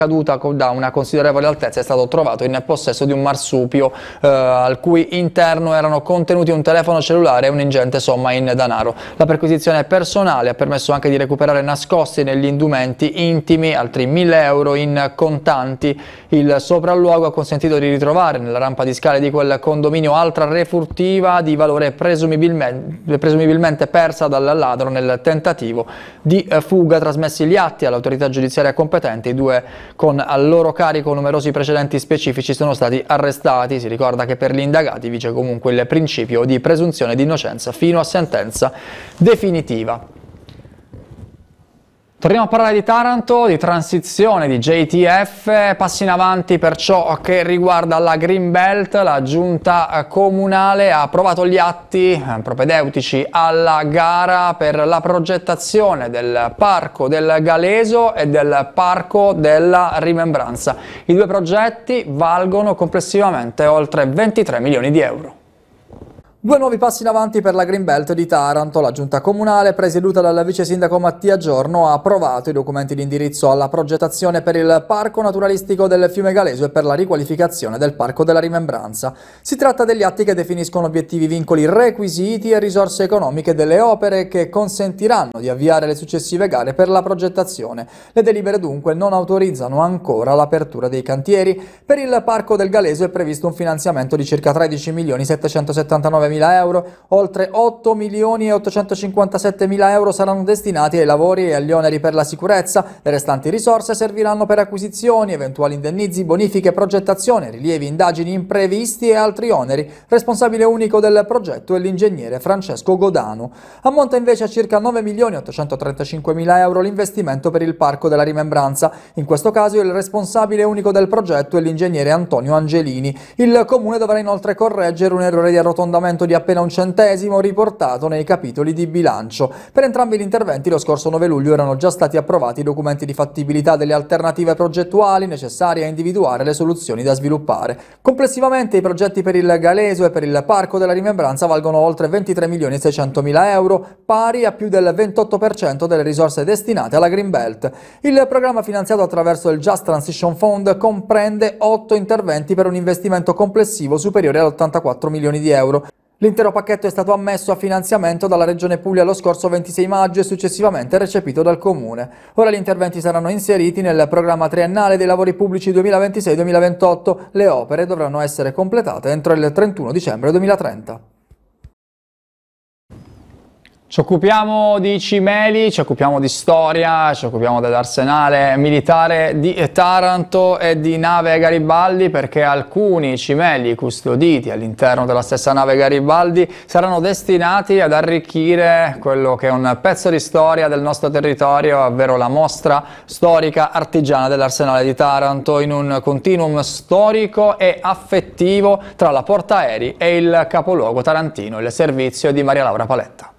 caduta da una considerevole altezza è stato trovato in possesso di un marsupio al cui interno erano contenuti un telefono cellulare e un'ingente somma in denaro. La perquisizione personale ha permesso anche di recuperare nascosti negli indumenti intimi altri 1.000 euro in contanti. Il sopralluogo ha consentito di ritrovare nella rampa di scale di quel condominio altra refurtiva di valore presumibilmente persa dal ladro nel tentativo di fuga. Trasmessi gli atti all'autorità giudiziaria competente, i due con al loro carico numerosi precedenti specifici sono stati arrestati. Si ricorda che per gli indagati vige comunque il principio di presunzione di innocenza fino a sentenza definitiva. Torniamo a parlare di Taranto, di transizione, di JTF, passi in avanti per ciò che riguarda la Green Belt. La giunta comunale ha approvato gli atti propedeutici alla gara per la progettazione del Parco del Galeso e del Parco della Rimembranza. I due progetti valgono complessivamente oltre 23 milioni di euro. Due nuovi passi in avanti per la Green Belt di Taranto. La giunta comunale, presieduta dal vice sindaco Mattia Giorno, ha approvato i documenti di indirizzo alla progettazione per il parco naturalistico del fiume Galeso e per la riqualificazione del Parco della Rimembranza. Si tratta degli atti che definiscono obiettivi, vincoli, requisiti e risorse economiche delle opere che consentiranno di avviare le successive gare per la progettazione. Le delibere dunque non autorizzano ancora l'apertura dei cantieri. Per il Parco del Galeso è previsto un finanziamento di circa 13.779.000 euro, oltre 8.857.000 euro saranno destinati ai lavori e agli oneri per la sicurezza. Le restanti risorse serviranno per acquisizioni, eventuali indennizi, bonifiche, progettazione, rilievi, indagini imprevisti e altri oneri. Responsabile unico del progetto è l'ingegnere Francesco Godano. Ammonta invece a circa 9.835.000 euro l'investimento per il Parco della Rimembranza. In questo caso il responsabile unico del progetto è l'ingegnere Antonio Angelini. Il comune dovrà inoltre correggere un errore di arrotondamento di appena un centesimo riportato nei capitoli di bilancio. Per entrambi gli interventi lo scorso 9 luglio erano già stati approvati i documenti di fattibilità delle alternative progettuali necessarie a individuare le soluzioni da sviluppare. Complessivamente i progetti per il Galeso e per il Parco della Rimembranza valgono oltre 23.600.000 euro, pari a più del 28% delle risorse destinate alla Green Belt. Il programma finanziato attraverso il Just Transition Fund comprende 8 interventi per un investimento complessivo superiore ad 84 milioni di euro. L'intero pacchetto è stato ammesso a finanziamento dalla Regione Puglia lo scorso 26 maggio e successivamente recepito dal Comune. Ora gli interventi saranno inseriti nel programma triennale dei lavori pubblici 2026-2028. Le opere dovranno essere completate entro il 31 dicembre 2030. Ci occupiamo di cimeli, ci occupiamo di storia, ci occupiamo dell'arsenale militare di Taranto e di nave Garibaldi, perché alcuni cimeli custoditi all'interno della stessa nave Garibaldi saranno destinati ad arricchire quello che è un pezzo di storia del nostro territorio, ovvero la mostra storica artigiana dell'arsenale di Taranto, in un continuum storico e affettivo tra la portaerei e il capoluogo tarantino. Il servizio di Maria Laura Paletta.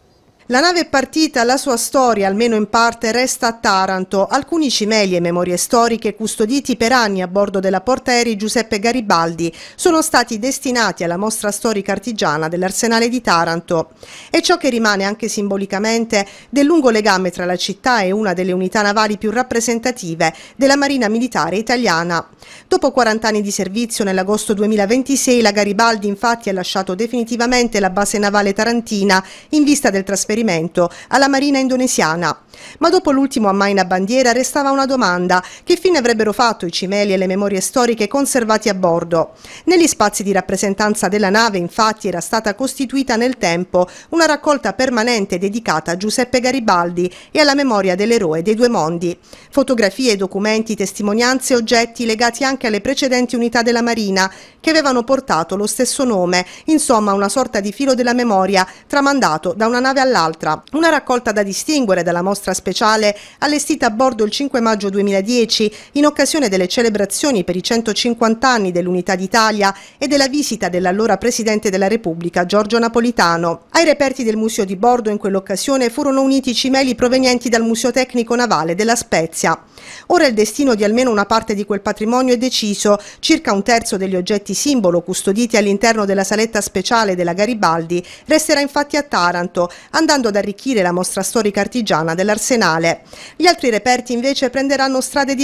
La nave è partita, la sua storia, almeno in parte, resta a Taranto. Alcuni cimeli e memorie storiche custoditi per anni a bordo della portaerei Giuseppe Garibaldi sono stati destinati alla mostra storica artigiana dell'arsenale di Taranto. È ciò che rimane anche simbolicamente del lungo legame tra la città e una delle unità navali più rappresentative della Marina Militare Italiana. Dopo 40 anni di servizio, nell'agosto 2026, la Garibaldi infatti ha lasciato definitivamente la base navale tarantina in vista del trasferimento alla Marina indonesiana. Ma dopo l'ultimo ammaina bandiera restava una domanda: che fine avrebbero fatto i cimeli e le memorie storiche conservati a bordo? Negli spazi di rappresentanza della nave infatti era stata costituita nel tempo una raccolta permanente dedicata a Giuseppe Garibaldi e alla memoria dell'eroe dei due mondi. Fotografie, documenti, testimonianze e oggetti legati anche alle precedenti unità della Marina che avevano portato lo stesso nome, insomma una sorta di filo della memoria tramandato da una nave all'altra. Una raccolta da distinguere dalla mostra speciale allestita a bordo il 5 maggio 2010 in occasione delle celebrazioni per i 150 anni dell'Unità d'Italia e della visita dell'allora Presidente della Repubblica Giorgio Napolitano. Ai reperti del museo di bordo in quell'occasione furono uniti cimeli provenienti dal Museo Tecnico Navale della Spezia. Ora il destino di almeno una parte di quel patrimonio è deciso. Circa un terzo degli oggetti simbolo custoditi all'interno della saletta speciale della Garibaldi resterà infatti a Taranto, andando ad arricchire la mostra storica artigiana dell'arsenale. Gli altri reperti invece prenderanno strade diverse